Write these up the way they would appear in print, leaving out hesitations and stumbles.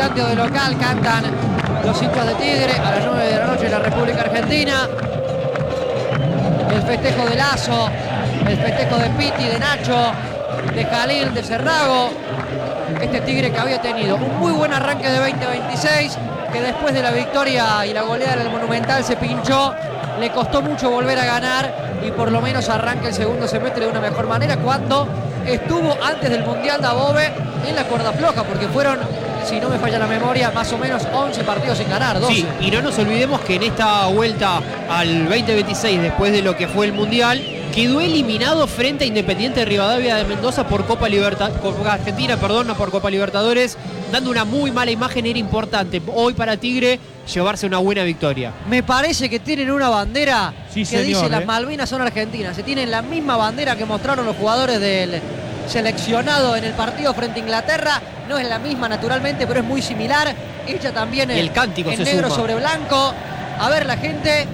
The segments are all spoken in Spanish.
visitante o de local, cantan los hinchas de Tigre a las 9 de la noche en la República Argentina. El festejo de Lazo, el festejo de Piti, de Nacho, de Jalil, de Cerrago. Este Tigre que había tenido un muy buen arranque de 2026, que después de la victoria y la goleada en el Monumental se pinchó, le costó mucho volver a ganar y por lo menos arranca el segundo semestre de una mejor manera cuando estuvo antes del Mundial de Above en la cuerda floja, porque fueron, si no me falla la memoria, más o menos 11 partidos sin ganar, 12. Sí, y no nos olvidemos que en esta vuelta al 2026, después de lo que fue el Mundial, quedó eliminado frente a Independiente Rivadavia de Mendoza por Copa Argentina, no por Copa Libertadores, dando una muy mala imagen. Era importante hoy para Tigre llevarse una buena victoria. Me parece que tienen una bandera Sí, que señor, dice las Malvinas son argentinas. Se tienen la misma bandera que mostraron los jugadores del seleccionado en el partido frente a Inglaterra. No es la misma naturalmente, pero es muy similar. Hecha también Y el cántico en se negro suma. sobre blanco. A ver la gente.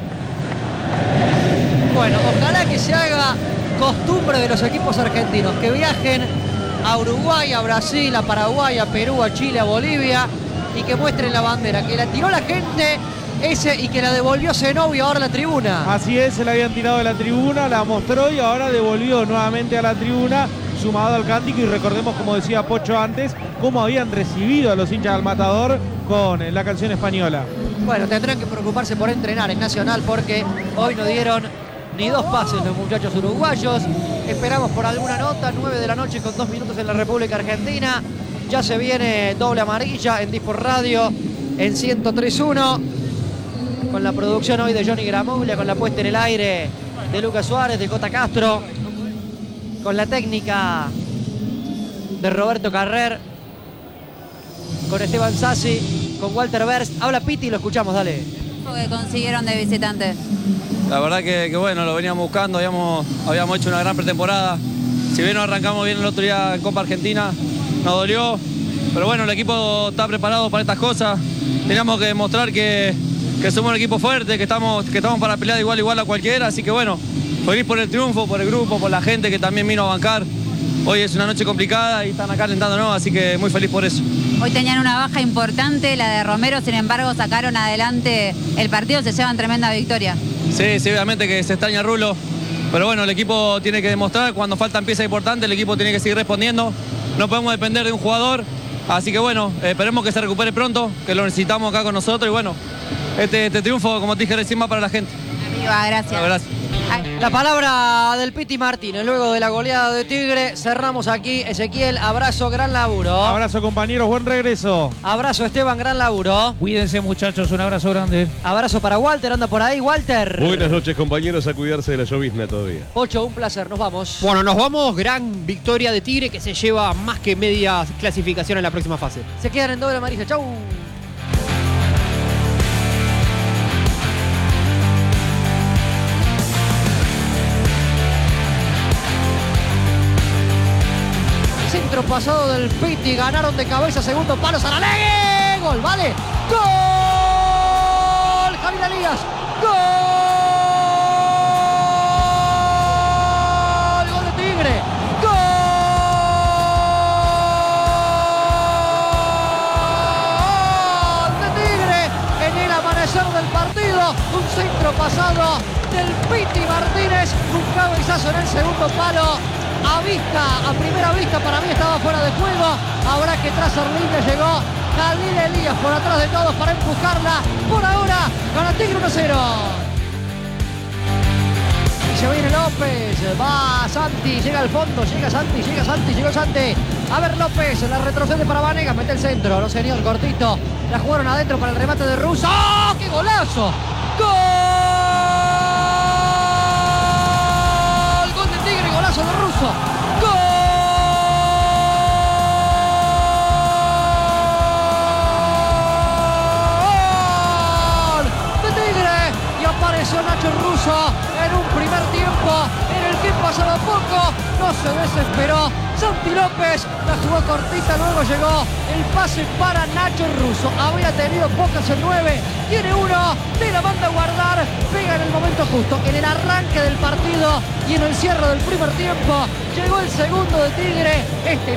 Bueno, ojalá que se haga costumbre de los equipos argentinos que viajen a Uruguay, a Brasil, a Paraguay, a Perú, a Chile, a Bolivia y que muestren la bandera, que la tiró la gente ese y que la devolvió Zenobio ahora a la tribuna. Así es, se la habían tirado de la tribuna, la mostró y ahora devolvió nuevamente a la tribuna, sumado al cántico. Y recordemos, como decía Pocho antes, cómo habían recibido a los hinchas del Matador con la canción española. Bueno, tendrán que preocuparse por entrenar en Nacional porque hoy no dieron ni dos pases los muchachos uruguayos. Esperamos por alguna nota, 9 de la noche con 2 minutos en la República Argentina. Ya se viene doble amarilla en Dispor Radio en 103.1 con la producción hoy de Johnny Gramuglia, con la puesta en el aire de Lucas Suárez, de Cota Castro, con la técnica de Roberto Carrer, con Esteban Sassi, con Walter Berst. Habla Piti y lo escuchamos, dale. Que consiguieron de visitante. La verdad que bueno, lo veníamos buscando, habíamos hecho una gran pretemporada. Si bien no arrancamos bien el otro día en Copa Argentina, nos dolió, pero bueno, el equipo está preparado para estas cosas. Teníamos que demostrar que somos un equipo fuerte, que estamos para pelear igual a cualquiera, así que bueno, feliz por el triunfo, por el grupo, por la gente que también vino a bancar. Hoy es una noche complicada y están acá alentándonos, así que muy feliz por eso. Hoy tenían una baja importante, la de Romero, sin embargo sacaron adelante el partido, se llevan tremenda victoria. Sí, obviamente que se extraña Rulo, pero bueno, el equipo tiene que demostrar, cuando faltan piezas importantes, el equipo tiene que seguir respondiendo. No podemos depender de un jugador, así que bueno, esperemos que se recupere pronto, que lo necesitamos acá con nosotros y bueno, este triunfo, como te dije recién, va para la gente. Arriba, gracias. Bueno, gracias. La palabra del Piti Martínez, luego de la goleada de Tigre, cerramos aquí. Ezequiel, abrazo, gran laburo. Abrazo, compañeros, buen regreso. Abrazo, Esteban, gran laburo. Cuídense, muchachos, un abrazo grande. Abrazo para Walter, anda por ahí, Walter. Buenas noches, compañeros, a cuidarse de la llovizna todavía. Pocho, un placer, nos vamos. Bueno, nos vamos. Gran victoria de Tigre que se lleva más que media clasificación en la próxima fase. Se quedan en doble amarilla, chau. Centro pasado del Piti, ganaron de cabeza, segundo palo, Saralegui, gol, vale, gol, Javier Elías, gol de Tigre, gol de Tigre en el amanecer del partido, un centro pasado del Piti Martínez, un cabezazo en el segundo palo. A primera vista para mí estaba fuera de juego. Habrá que trazar línea, llegó Jalil Elías por atrás de todos para empujarla. Por ahora gana Tigre 1-0. Y se viene López, va Santi, llega al fondo, llega Santi, llegó Santi. A ver López, la retrocede para Vanegas, mete el centro, no señor, cortito. La jugaron adentro para el remate de Russo. ¡Oh, qué golazo! ¡Gol! Gol de Tigre, golazo de Russo. ¡Gol! De Tigre. Y apareció Nacho Russo en un primer tiempo en el que pasaba poco. No se desesperó. Santi López la jugó cortita, luego llegó el pase para Nacho Russo. Había tenido pocas el 9, tiene uno, de la manda a guardar, pega en el momento justo, en el arranque del partido y en el cierre del primer tiempo. Llegó el segundo de Tigre.